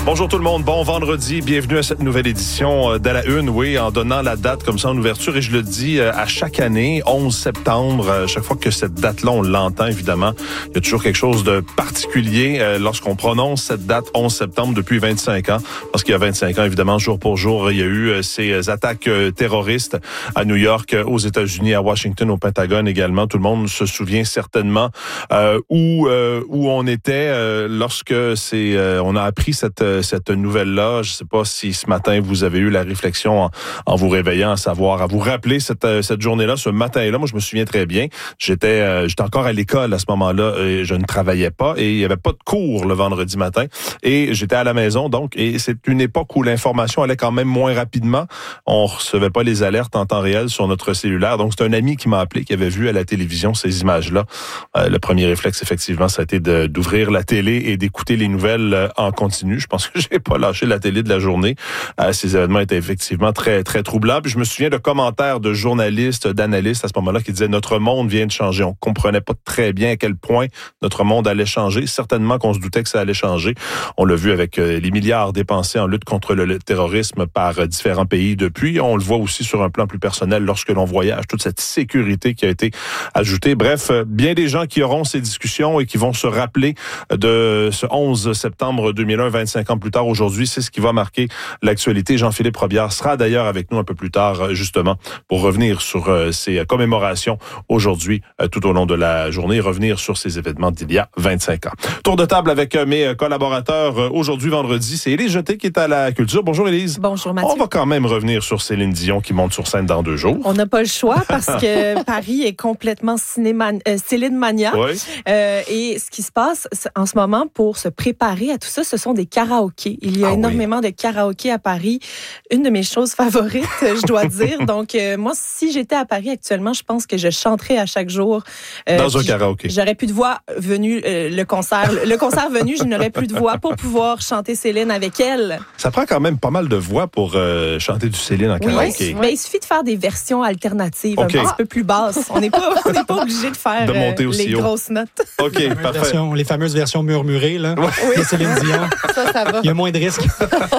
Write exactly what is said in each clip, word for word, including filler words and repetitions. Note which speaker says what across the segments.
Speaker 1: Bonjour tout le monde, bon vendredi, bienvenue à cette nouvelle édition d'À la Une, oui, en donnant la date comme ça en ouverture, et je le dis à chaque année, onze septembre, chaque fois que cette date-là, on l'entend évidemment, il y a toujours quelque chose de particulier lorsqu'on prononce cette date onze septembre depuis vingt-cinq ans, parce qu'il y a vingt-cinq ans, évidemment, jour pour jour, il y a eu ces attaques terroristes à New York, aux États-Unis, à Washington, au Pentagone également. Tout le monde se souvient certainement euh, où euh, où on était euh, lorsque c'est euh, on a appris cette cette nouvelle-là. Je ne sais pas si ce matin, vous avez eu la réflexion en, en vous réveillant, à savoir, à vous rappeler cette, cette journée-là, ce matin-là. Moi, je me souviens très bien. J'étais euh, j'étais encore à l'école à ce moment-là. Et je ne travaillais pas et il n'y avait pas de cours le vendredi matin. Et j'étais à la maison, donc. Et c'est une époque où l'information allait quand même moins rapidement. On recevait pas les alertes en temps réel sur notre cellulaire. Donc, c'est un ami qui m'a appelé, qui avait vu à la télévision ces images-là. Euh, le premier réflexe, effectivement, ça a été de, d'ouvrir la télé et d'écouter les nouvelles en continu. Je pense que j'ai pas lâché la télé de la journée. Euh, ces événements étaient effectivement très très troublants. Puis je me souviens de commentaires de journalistes, d'analystes à ce moment-là qui disaient notre monde vient de changer. On comprenait pas très bien à quel point notre monde allait changer. Certainement qu'on se doutait que ça allait changer. On l'a vu avec euh, les milliards dépensés en lutte contre le, le terrorisme par euh, différents pays depuis. On le voit aussi sur un plan plus personnel lorsque l'on voyage. Toute cette sécurité qui a été ajoutée. Bref, euh, bien des gens qui auront ces discussions et qui vont se rappeler de ce onze septembre deux mille un, vingt-cinq ans plus tard aujourd'hui. C'est ce qui va marquer l'actualité. Jean-Philippe Robillard sera d'ailleurs avec nous un peu plus tard, justement, pour revenir sur euh, ces commémorations aujourd'hui, euh, tout au long de la journée, revenir sur ces événements d'il y a vingt-cinq ans. Tour de table avec euh, mes collaborateurs euh, aujourd'hui, vendredi. C'est Élise Jeté qui est à la culture. Bonjour Élise.
Speaker 2: Bonjour Mathieu.
Speaker 1: On va quand même revenir sur Céline Dion qui monte sur scène dans deux jours.
Speaker 2: On n'a pas le choix parce que Paris est complètement cinéma, euh, Céline Mania.
Speaker 1: Oui.
Speaker 2: Euh, et ce qui se passe en ce moment pour se préparer à tout ça, ce sont des karaokés. Il y a ah énormément oui. de karaokés à Paris. Une de mes choses favorites, je dois dire. Donc, euh, moi, si j'étais à Paris actuellement, je pense que je chanterais à chaque jour.
Speaker 1: Euh, Dans un karaoké.
Speaker 2: J'aurais plus de voix venu euh, le concert. Le concert venu, je n'aurais plus de voix pour pouvoir chanter Céline avec elle.
Speaker 1: Ça prend quand même pas mal de voix pour euh, chanter du Céline en karaoké.
Speaker 2: Oui, mais il suffit de faire des versions alternatives okay. un petit peu plus basses. On n'est pas, on n'est pas obligé de faire de monter euh, les haut. grosses notes.
Speaker 1: OK,
Speaker 3: les
Speaker 1: parfait.
Speaker 3: Versions, les fameuses versions murmurées, là.
Speaker 2: Oui.
Speaker 3: De Céline Dion.
Speaker 2: Ça, ça va.
Speaker 3: Il y a moins de risques.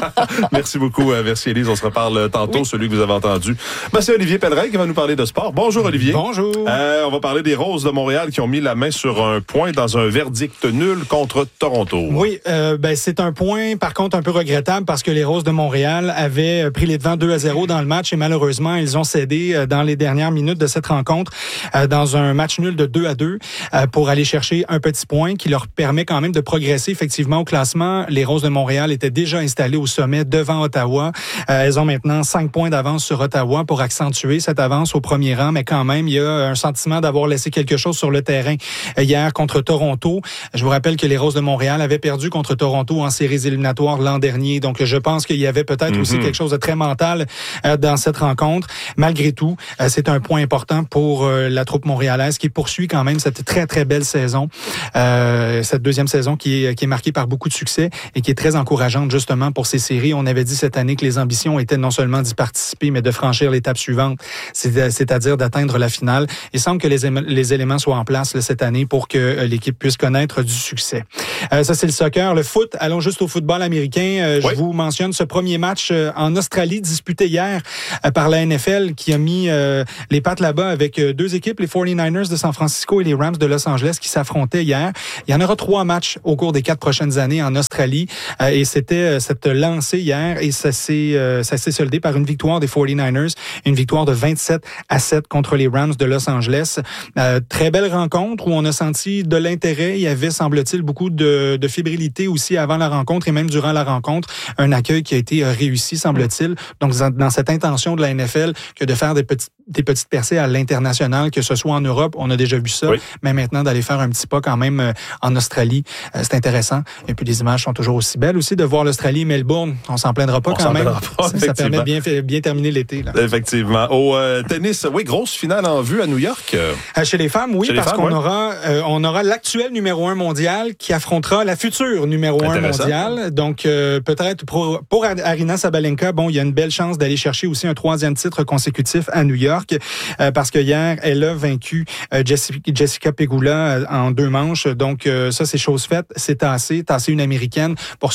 Speaker 1: Merci beaucoup. Merci Élise. On se reparle tantôt, oui. celui que vous avez entendu. Ben, c'est Olivier Pellerin qui va nous parler de sport. Bonjour Olivier.
Speaker 3: Bonjour.
Speaker 1: Euh, on va parler des Roses de Montréal qui ont mis la main sur un point dans un verdict nul contre Toronto.
Speaker 3: Oui, euh, ben, c'est un point par contre un peu regrettable parce que les Roses de Montréal avaient pris les devants deux à zéro dans le match et malheureusement, ils ont cédé dans les dernières minutes de cette rencontre euh, dans un match nul de deux à deux euh, pour aller chercher un petit point qui leur permet quand même de progresser effectivement au classement. Les Roses de Montréal étaient déjà installées au sommet devant Ottawa. Euh, elles ont maintenant cinq points d'avance sur Ottawa pour accentuer cette avance au premier rang, mais quand même, il y a un sentiment d'avoir laissé quelque chose sur le terrain hier contre Toronto. Je vous rappelle que les Roses de Montréal avaient perdu contre Toronto en séries éliminatoires l'an dernier, donc je pense qu'il y avait peut-être mm-hmm. aussi quelque chose de très mental euh, dans cette rencontre. Malgré tout, euh, c'est un point important pour euh, la troupe montréalaise qui poursuit quand même cette très, très belle saison, euh, cette deuxième saison qui est, qui est marquée par beaucoup de succès et qui est très encourageante justement pour ces séries. On avait dit cette année que les ambitions étaient non seulement d'y participer, mais de franchir l'étape suivante, c'est-à-dire d'atteindre la finale. Il semble que les, éme- les éléments soient en place là, cette année pour que euh, l'équipe puisse connaître du succès. Euh, ça, c'est le soccer. Le foot, allons juste au football américain. Euh, oui. Je vous mentionne ce premier match euh, en Australie disputé hier euh, par la N F L qui a mis euh, les pattes là-bas avec euh, deux équipes, les forty-niners de San Francisco et les Rams de Los Angeles qui s'affrontaient hier. Il y en aura trois matchs au cours des quatre prochaines années en Australie euh, et c'était euh, cette lancée hier et ça s'est, euh, ça s'est soldé par une victoire des forty-niners, une victoire de vingt-sept à sept contre les Rams de Los Angeles. Euh, très belle rencontre où on a senti de l'intérêt. Il y avait, semble-t-il, beaucoup de, de fébrilité aussi avant la rencontre et même durant la rencontre. Un accueil qui a été réussi, semble-t-il. Donc, dans cette intention de la N F L que de faire des petites, des petites percées à l'international, que ce soit en Europe, on a déjà vu ça, oui. mais maintenant d'aller faire un petit pas quand même euh, en Australie, euh, c'est intéressant. Et puis, les images sont toujours aussi belles aussi de voir l'Australie et Melbourne. On s'en plaindra pas
Speaker 1: on
Speaker 3: quand même.
Speaker 1: Pas,
Speaker 3: ça, ça permet de bien, bien terminer l'été. Là.
Speaker 1: Effectivement. Au euh, tennis, oui, grosse finale en vue à New York. Euh,
Speaker 3: chez les femmes, oui, parce femmes, qu'on ouais. aura, euh, on aura l'actuel numéro un mondial qui affrontera la future numéro un mondial. Donc, euh, peut-être pour, pour Aryna Sabalenka, bon, il y a une belle chance d'aller chercher aussi un troisième titre consécutif à New York, euh, parce que hier, elle a vaincu euh, Jessica, Jessica Pegula en deux manches. Donc, euh, ça, c'est chose faite. C'est tassé, tassé une Américaine pour se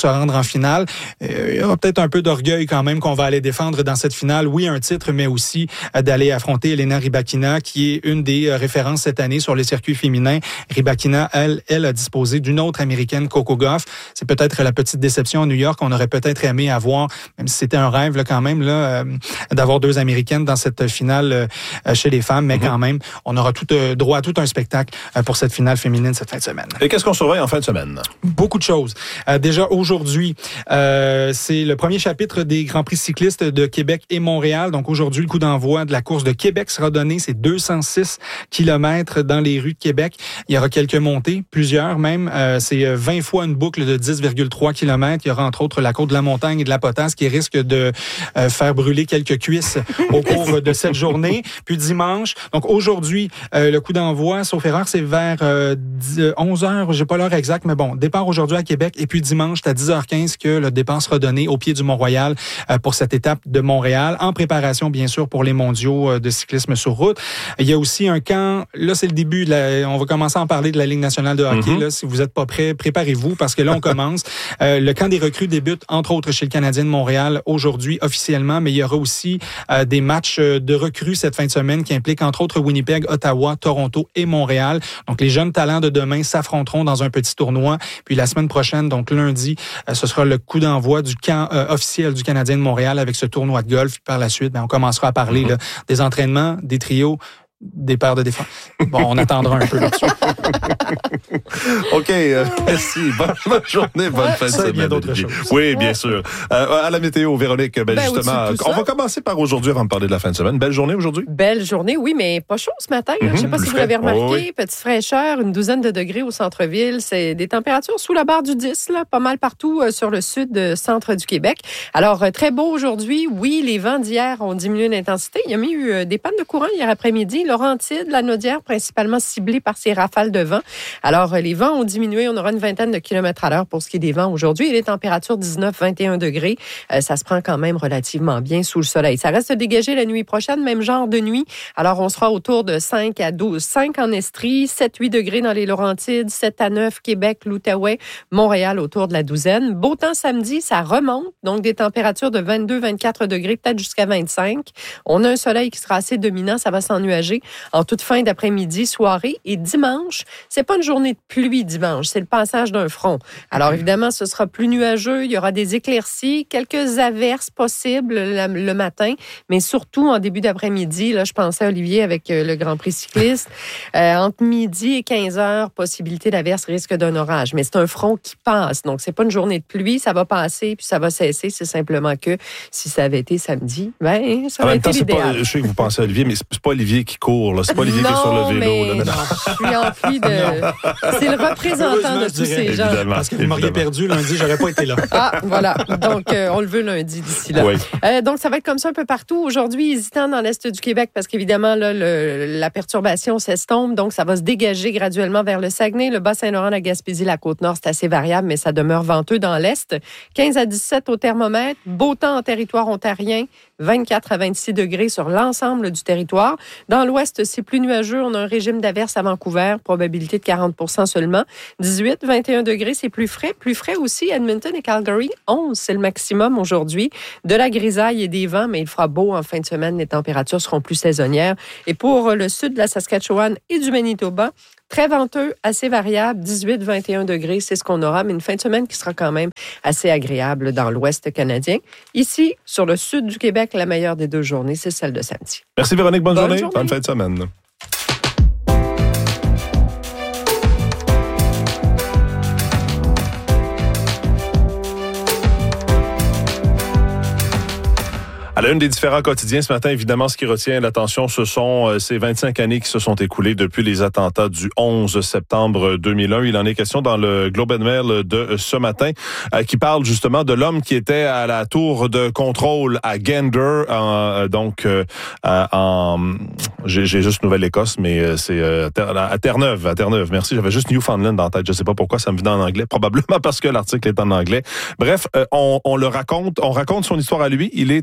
Speaker 3: se rendre en finale. Euh, il y aura peut-être un peu d'orgueil quand même qu'on va aller défendre dans cette finale. Oui, un titre, mais aussi euh, d'aller affronter Elena Rybakina, qui est une des euh, références cette année sur les circuits féminins. Rybakina, elle, elle a disposé d'une autre Américaine, Coco Gauff. C'est peut-être la petite déception à New York. On aurait peut-être aimé avoir, même si c'était un rêve là, quand même, là, euh, d'avoir deux Américaines dans cette finale euh, chez les femmes, mais mm-hmm. quand même, on aura tout euh, droit à tout un spectacle euh, pour cette finale féminine cette fin de semaine.
Speaker 1: Et qu'est-ce qu'on surveille en fin de semaine?
Speaker 3: Beaucoup de choses. Euh, déjà aujourd'hui, euh, c'est le premier chapitre des Grands Prix cyclistes de Québec et Montréal. Donc aujourd'hui, le coup d'envoi de la course de Québec sera donné. C'est deux cent six kilomètres dans les rues de Québec. Il y aura quelques montées, plusieurs même. Euh, c'est vingt fois une boucle de dix virgule trois kilomètres. Il y aura entre autres la côte de la Montagne et de la Potasse qui risque de euh, faire brûler quelques cuisses au cours de cette journée. Puis dimanche, donc aujourd'hui, euh, le coup d'envoi, sauf erreur, c'est vers euh, onze heures. J'ai pas l'heure exacte, mais bon, départ aujourd'hui à Québec. Et puis dimanche, c'est à dix heures quinze que le départ sera donné au pied du Mont-Royal euh, pour cette étape de Montréal, en préparation bien sûr pour les mondiaux euh, de cyclisme sur route. Il y a aussi un camp, là c'est le début, de la, on va commencer à en parler de la Ligue nationale de hockey. Mm-hmm. Là, si vous n'êtes pas prêts, préparez-vous parce que là on commence. Euh, le camp des recrues débute entre autres chez le Canadien de Montréal aujourd'hui officiellement, mais il y aura aussi euh, des matchs de recrues cette fin de semaine qui impliquent entre autres Winnipeg, Ottawa, Toronto et Montréal. Donc les jeunes talents de demain s'affronteront dans un petit tournoi. Puis la semaine prochaine, donc lundi, euh, ce sera le coup d'envoi du camp euh, officiel du Canadien de Montréal avec ce tournoi de golf. Puis par la suite, ben, on commencera à parler mm-hmm. là, des entraînements, des trios, des paires de défense. Bon, on attendra un peu là-dessus.
Speaker 1: OK, euh, merci. Bonne, bonne journée, bonne fin de semaine.
Speaker 3: Bien d'autres choses.
Speaker 1: Oui, bien sûr. Euh, à la météo, Véronique, ben, ben justement, on va commencer par aujourd'hui avant de parler de la fin de semaine. Belle journée aujourd'hui?
Speaker 2: Belle journée, oui, mais pas chaud ce matin. Mm-hmm, je ne sais pas si vous l'avez remarqué. Oh, oui. Petite fraîcheur, une douzaine de degrés au centre-ville. C'est des températures sous la barre du dix, là, pas mal partout euh, sur le sud euh, centre du Québec. Alors, euh, très beau aujourd'hui. Oui, les vents d'hier ont diminué d'intensité. Il y a mis eu euh, des pannes de courant hier après-midi. Laurentides, la Naudière, principalement ciblée par ces rafales de vent. Alors, les vents ont diminué. On aura une vingtaine de kilomètres à l'heure pour ce qui est des vents aujourd'hui. Et les températures dix-neuf à vingt et un degrés. Euh, ça se prend quand même relativement bien sous le soleil. Ça reste dégagé la nuit prochaine, même genre de nuit. Alors, on sera autour de cinq à douze. cinq en Estrie, sept à huit degrés dans les Laurentides, sept à neuf Québec, l'Outaouais, Montréal autour de la douzaine. Beau temps samedi, ça remonte. Donc, des températures de vingt-deux à vingt-quatre degrés, peut-être jusqu'à vingt-cinq. On a un soleil qui sera assez dominant. Ça va s'ennuager en toute fin d'après-midi, soirée. Et dimanche, c'est pas une journée de pluie dimanche, c'est le passage d'un front. Alors évidemment, ce sera plus nuageux, il y aura des éclaircies, quelques averses possibles le, le matin, mais surtout en début d'après-midi, là, je pensais à Olivier avec euh, le Grand Prix cycliste, euh, entre midi et quinze heures, possibilité d'averse, risque d'un orage. Mais c'est un front qui passe, donc c'est pas une journée de pluie, ça va passer puis ça va cesser. C'est simplement que si ça avait été samedi, ben ça aurait été l'idéal.
Speaker 1: Pas, je sais que vous pensez à Olivier, mais c'est pas Olivier qui court, là. C'est pas Olivier non, qui est sur le vélo.
Speaker 2: Mais
Speaker 1: là, mais
Speaker 2: non, je suis empli de... C'est le représentant de tous ces gens.
Speaker 3: Évidemment, parce que vous m'auriez perdu lundi, j'aurais pas été là.
Speaker 2: Ah, voilà. Donc, euh, on le veut lundi d'ici là. Oui. Euh, donc, ça va être comme ça un peu partout. Aujourd'hui, hésitant dans l'est du Québec parce qu'évidemment, là, le, la perturbation s'estompe. Donc, ça va se dégager graduellement vers le Saguenay, le Bas-Saint-Laurent, la Gaspésie, la Côte-Nord. C'est assez variable, mais ça demeure venteux dans l'est. quinze à dix-sept au thermomètre. Beau temps en territoire ontarien. vingt-quatre à vingt-six degrés sur l'ensemble du territoire. Dans l'ouest, c'est plus nuageux. On a un régime d'averse à Vancouver, probabilité de quarante pour cent seulement. dix-huit à vingt et un degrés, c'est plus frais. Plus frais aussi, Edmonton et Calgary, onze, c'est le maximum aujourd'hui. De la grisaille et des vents, mais il fera beau en fin de semaine. Les températures seront plus saisonnières. Et pour le sud de la Saskatchewan et du Manitoba, très venteux, assez variable, dix-huit à vingt et un degrés, c'est ce qu'on aura, mais une fin de semaine qui sera quand même assez agréable dans l'ouest canadien. Ici, sur le sud du Québec, la meilleure des deux journées, c'est celle de samedi.
Speaker 1: Merci Véronique, bonne, bonne journée. journée, bonne fin de semaine. À la une des différents quotidiens ce matin, évidemment, ce qui retient l'attention, ce sont euh, ces vingt-cinq années qui se sont écoulées depuis les attentats du onze septembre deux mille un. Il en est question dans le Globe and Mail de ce matin, euh, qui parle justement de l'homme qui était à la tour de contrôle à Gander, en, donc euh, en j'ai, j'ai juste Nouvelle-Écosse, mais c'est euh, à Terre-Neuve, à Terre-Neuve. Merci, j'avais juste Newfoundland en tête. Je sais pas pourquoi ça me vient en anglais, probablement parce que l'article est en anglais. Bref, euh, on, on le raconte, on raconte son histoire à lui. Il est aujourd'hui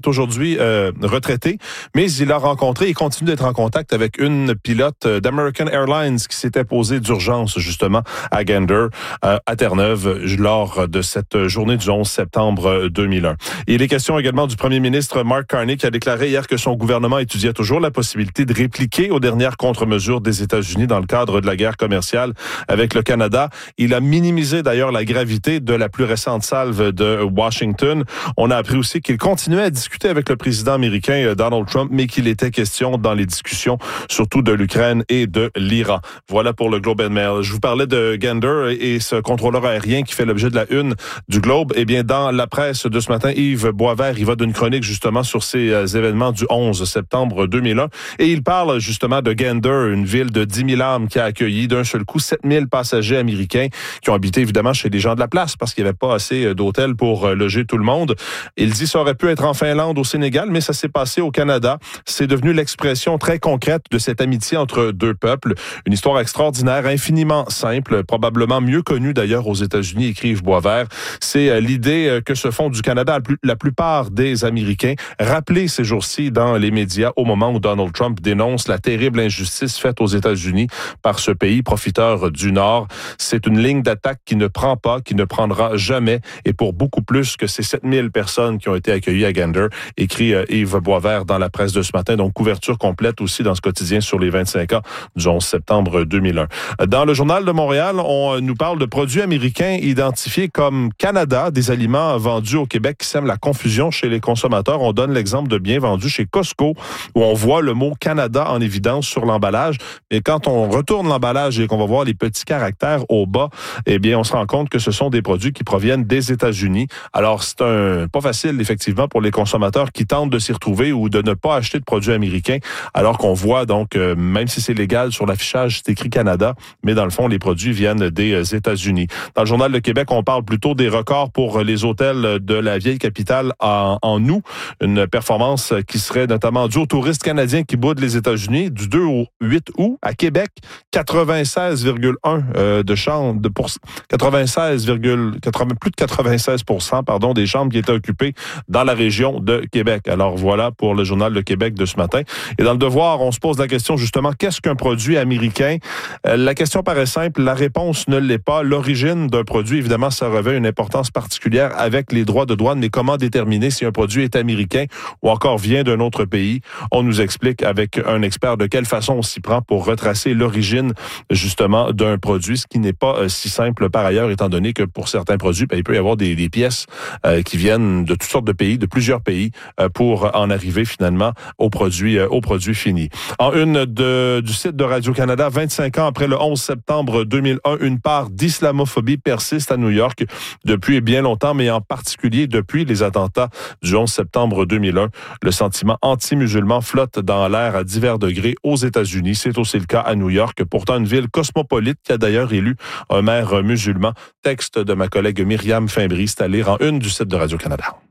Speaker 1: aujourd'hui euh, retraité, mais il a rencontré et continue d'être en contact avec une pilote d'American Airlines qui s'était posée d'urgence justement à Gander, euh, à Terre-Neuve, lors de cette journée du onze septembre deux mille un. Et il est question également du premier ministre Mark Carney qui a déclaré hier que son gouvernement étudiait toujours la possibilité de répliquer aux dernières contre-mesures des États-Unis dans le cadre de la guerre commerciale avec le Canada. Il a minimisé d'ailleurs la gravité de la plus récente salve de Washington. On a appris aussi qu'il continuait à discuter avec le président américain Donald Trump, mais qu'il était question dans les discussions surtout de l'Ukraine et de l'Iran. Voilà pour le Globe and Mail. Je vous parlais de Gander et ce contrôleur aérien qui fait l'objet de la une du Globe. Eh bien, dans la presse de ce matin, Yves Boisvert, il va d'une chronique justement sur ces euh, événements du onze septembre deux mille un et il parle justement de Gander, une ville de dix mille âmes qui a accueilli d'un seul coup sept mille passagers américains qui ont habité évidemment chez des gens de la place parce qu'il n'y avait pas assez d'hôtels pour euh, loger tout le monde. Il dit ça aurait pu être en Finlande, au Sénégal, mais ça s'est passé au Canada. C'est devenu l'expression très concrète de cette amitié entre deux peuples. Une histoire extraordinaire, infiniment simple, probablement mieux connue d'ailleurs aux États-Unis, écrit Yves Boisvert. C'est euh, l'idée euh, que se font du Canada la, plus, la plupart des Américains, rappelée ces jours-ci dans les médias au moment où Donald Trump dénonce la terrible injustice faite aux États-Unis par ce pays profiteur du Nord. C'est une ligne d'attaque qui ne prend pas, qui ne prendra jamais, et pour beaucoup plus que ces sept mille personnes qui ont été accueillies à Gander, écrit euh, Yves Boisvert dans la presse de ce matin. Donc, couverture complète aussi dans ce quotidien sur les vingt-cinq ans du onze septembre deux mille un. Dans le Journal de Montréal, on nous parle de produits américains identifiés comme Canada, des aliments vendus au Québec qui sèment la confusion chez les consommateurs. On donne l'exemple de biens vendus chez Costco, où on voit le mot Canada en évidence sur l'emballage. Et quand on retourne l'emballage et qu'on va voir les petits caractères au bas, eh bien, on se rend compte que ce sont des produits qui proviennent des États-Unis. Alors, c'est un pas facile, effectivement, pour les consommateurs qui tentent de s'y retrouver ou de ne pas acheter de produits américains, alors qu'on voit, donc, euh, même si c'est légal sur l'affichage, c'est écrit Canada, mais dans le fond, les produits viennent des États-Unis. Dans le Journal de Québec, on parle plutôt des records pour les hôtels de la vieille capitale en, en août. Une performance qui serait notamment due aux touristes canadiens qui boudent les États-Unis. Du deux au huit août, à Québec, quatre-vingt-seize virgule un euh, de chambres, de pour, quatre-vingt-seize, quatre-vingts, plus de quatre-vingt-seize pour cent pardon, des chambres qui étaient occupées dans la région de Québec. Alors voilà pour le Journal de Québec de ce matin. Et dans le Devoir, on se pose la question justement, qu'est-ce qu'un produit américain? Euh, la question paraît simple, la réponse ne l'est pas. L'origine d'un produit, évidemment, ça revêt une importance particulière avec les droits de douane, mais comment déterminer si un produit est américain ou encore vient d'un autre pays? On nous explique avec un expert de quelle façon on s'y prend pour retracer l'origine justement d'un produit, ce qui n'est pas euh, si simple par ailleurs, étant donné que pour certains produits, ben, il peut y avoir des, des pièces euh, qui viennent de toutes sortes de pays, de plusieurs pays, euh, pour en arriver finalement au produit, euh, au produit fini. En une de, du site de Radio-Canada, vingt-cinq ans après le onze septembre deux mille un, une part d'islamophobie persiste à New York depuis bien longtemps, mais en particulier depuis les attentats du onze septembre deux mille un. Le sentiment anti-musulman flotte dans l'air à divers degrés aux États-Unis. C'est aussi le cas à New York, pourtant une ville cosmopolite qui a d'ailleurs élu un maire musulman. Texte de ma collègue Myriam Fimbry, c'est à lire en une du site de Radio-Canada.